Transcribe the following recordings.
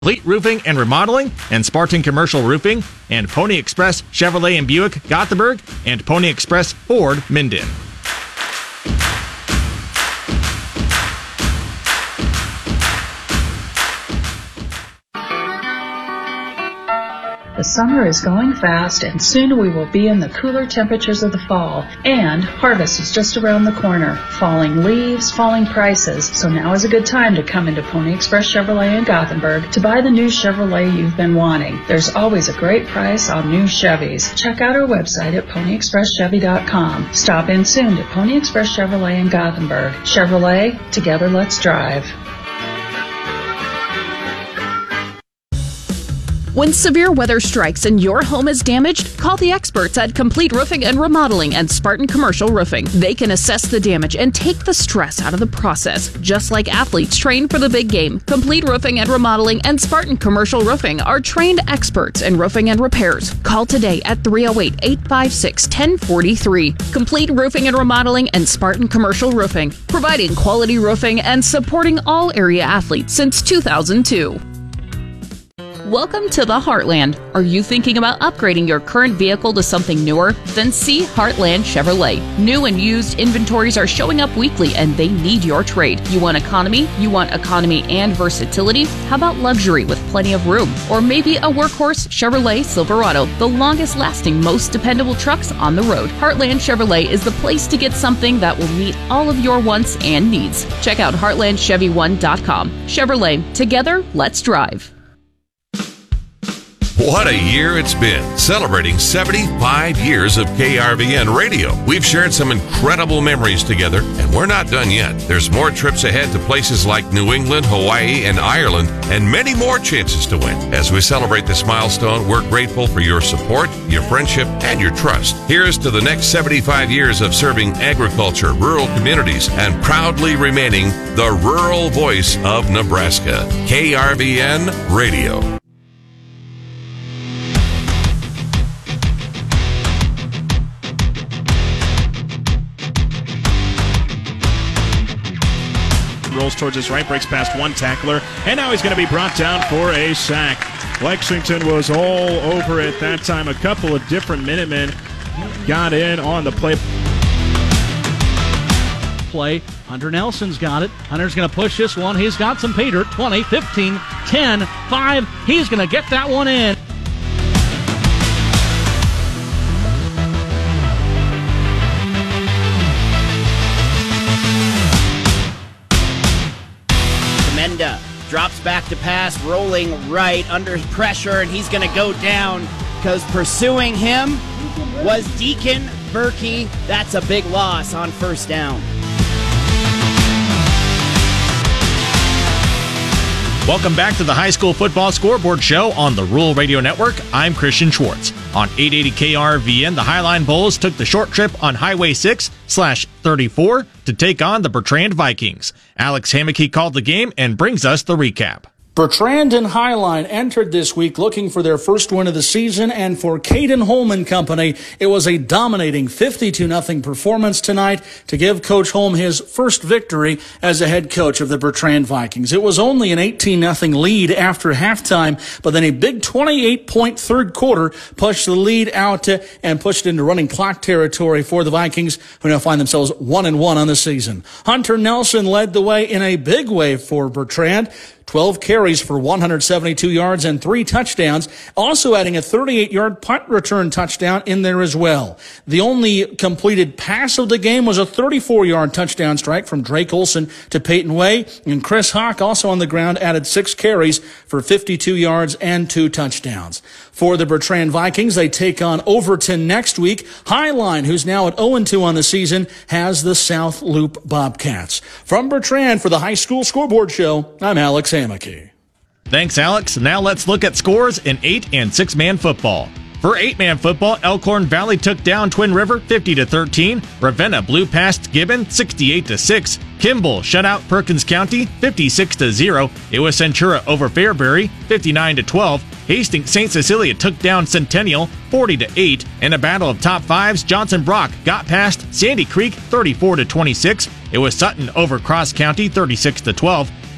Complete Roofing and Remodeling and Spartan Commercial Roofing, and Pony Express Chevrolet and Buick Gothenburg, and Pony Express Ford Minden. The summer is going fast, and soon we will be in the cooler temperatures of the fall. And harvest is just around the corner. Falling leaves, falling prices. So now is a good time to come into Pony Express Chevrolet in Gothenburg to buy the new Chevrolet you've been wanting. There's always a great price on new Chevys. Check out our website at ponyexpresschevy.com. Stop in soon to Pony Express Chevrolet in Gothenburg. Chevrolet, together let's drive. When severe weather strikes and your home is damaged, call the experts at Complete Roofing and Remodeling and Spartan Commercial Roofing. They can assess the damage and take the stress out of the process. Just like athletes train for the big game, Complete Roofing and Remodeling and Spartan Commercial Roofing are trained experts in roofing and repairs. Call today at 308-856-1043. Complete Roofing and Remodeling and Spartan Commercial Roofing, providing quality roofing and supporting all area athletes since 2002. Welcome to the Heartland. Are you thinking about upgrading your current vehicle to something newer? Then see Heartland Chevrolet. New and used inventories are showing up weekly, and they need your trade. You want economy? You want economy and versatility? How about luxury with plenty of room? Or maybe a workhorse Chevrolet Silverado, the longest lasting, most dependable trucks on the road. Heartland Chevrolet is the place to get something that will meet all of your wants and needs. Check out heartlandchevy1.com. Chevrolet, together, let's drive. What a year it's been, celebrating 75 years of KRVN radio. We've shared some incredible memories together, and we're not done yet. There's more trips ahead to places like New England, Hawaii, and Ireland, and many more chances to win. As we celebrate this milestone, we're grateful for your support, your friendship, and your trust. Here's to the next 75 years of serving agriculture, rural communities, and proudly remaining the rural voice of Nebraska. KRVN Radio. Rolls towards his right, breaks past one tackler, and now he's going to be brought down for a sack. Lexington was all over it that time. A couple of different Minutemen got in on the play. Hunter Nelson's got it. Hunter's going to push this one. He's got some Peter. 20, 15, 10, 5. He's going to get that one in. Drops back to pass, rolling right under pressure, and he's going to go down because pursuing him was Deacon Berkey. That's a big loss on first down. Welcome back to the High School Football Scoreboard Show on the Rural Radio Network. I'm Christian Schwartz. On 880 KRVN, the Highline Bulls took the short trip on Highway 6/34 to take on the Bertrand Vikings. Alex Hammocky called the game and brings us the recap. Bertrand and Highline entered this week looking for their first win of the season, and for Caden Holman Company, it was a dominating 52-0 performance tonight to give Coach Holm his first victory as the head coach of the Bertrand Vikings. It was only an 18-0 lead after halftime, but then a big 28-point third quarter pushed the lead out and pushed it into running clock territory for the Vikings, who now find themselves 1-1 on the season. Hunter Nelson led the way in a big way for Bertrand. 12 carries for 172 yards and 3 touchdowns, also adding a 38-yard punt return touchdown in there as well. The only completed pass of the game was a 34-yard touchdown strike from Drake Olson to Peyton Way, and Chris Hawk, also on the ground, added 6 carries for 52 yards and 2 touchdowns. For the Bertrand Vikings, they take on Overton next week. Highline, who's now at 0-2 on the season, has the South Loop Bobcats. From Bertrand for the High School Scoreboard Show, I'm Alex Hammocky. Thanks, Alex. Now let's look at scores in 8- and 6-man football. For 8-man football, Elkhorn Valley took down Twin River 50-13. Ravenna blew past Gibbon 68-6. Kimball shut out Perkins County 56-0. It was Centura over Fairbury 59-12. Hastings St. Cecilia took down Centennial 40-8. In a battle of top fives, Johnson Brock got past Sandy Creek 34-26. It was Sutton over Cross County 36-12.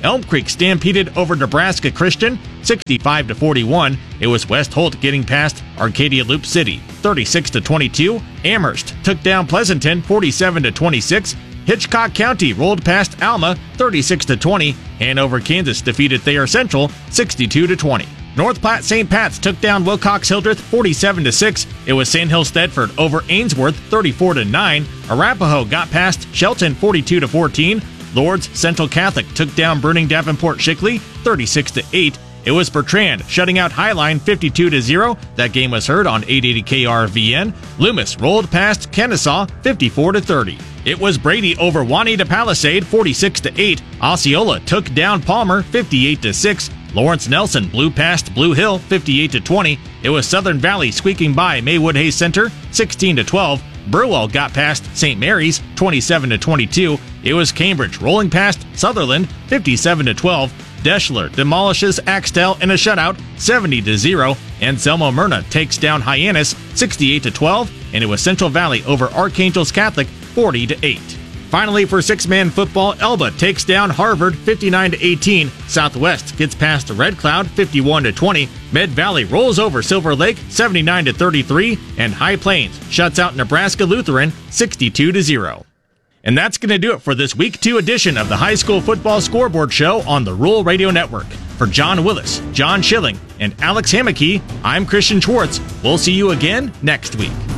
Elm Creek stampeded over Nebraska Christian 65-41. It was West Holt getting past Arcadia Loop City 36-22. Amherst took down Pleasanton 47-26. Hitchcock County rolled past Alma 36-20. Hanover, Kansas defeated Thayer Central 62-20. North Platte St. Pat's took down Wilcox Hildreth 47-6. It was Sandhill Stedford over Ainsworth 34-9. Arapahoe got past Shelton 42-14. Lourdes Central Catholic took down Bruning Davenport Shickley 36-8. It was Bertrand shutting out Highline 52-0. That game was heard on 880 KRVN. Loomis rolled past Kennesaw 54-30. It was Brady over Juanita Palisade 46-8. Osceola took down Palmer 58-6. Lawrence Nelson blew past Blue Hill 58-20. It was Southern Valley squeaking by Maywood Hayes Center 16-12. Burwell got past St. Mary's 27-22. It was Cambridge rolling past Sutherland 57-12. Deschler demolishes Axtell in a shutout 70-0. Anselmo Myrna takes down Hyannis 68-12. And it was Central Valley over Archangels Catholic 40-8. Finally, for six-man football, Elba takes down Harvard 59-18. Southwest gets past Red Cloud 51-20. Mid Valley rolls over Silver Lake 79-33, and High Plains shuts out Nebraska Lutheran 62-0. And that's going to do it for this Week 2 edition of the High School Football Scoreboard Show on the Rural Radio Network. For John Willis, John Schilling, and Alex Hammocky, I'm Christian Schwartz. We'll see you again next week.